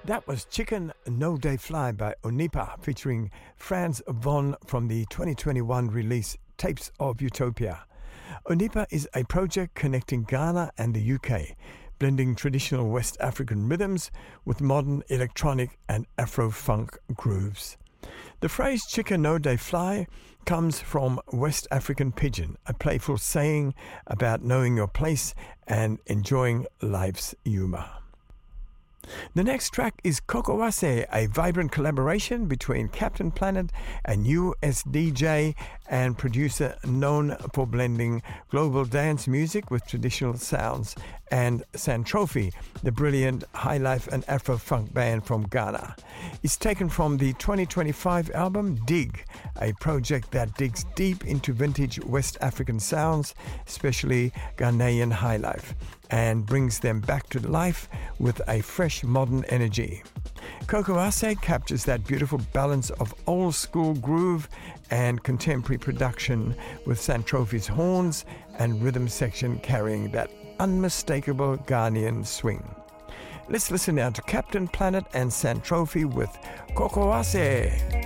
That was Chicken No Day Fly by Onipa featuring Franz Von from the 2021 release Tapes of Utopia. Onipa is a project connecting Ghana and the UK, blending traditional West African rhythms with modern electronic and Afro-funk grooves. The phrase Chicken No Day Fly comes from West African Pidgin, a playful saying about knowing your place and enjoying life's humour. The next track is Kokowase, a vibrant collaboration between Captain Planet and US DJ and producer known for blending global dance music with traditional sounds, and Santrophy, the brilliant highlife and Afro-funk band from Ghana. It's taken from the 2025 album Dig, a project that digs deep into vintage West African sounds, especially Ghanaian highlife, and brings them back to life with a fresh modern energy. Kokowase captures that beautiful balance of old school groove and contemporary production, with Santrophy's horns and rhythm section carrying that unmistakable Ghanaian swing. Let's listen now to Captain Planet and Santrophy with Kokowase.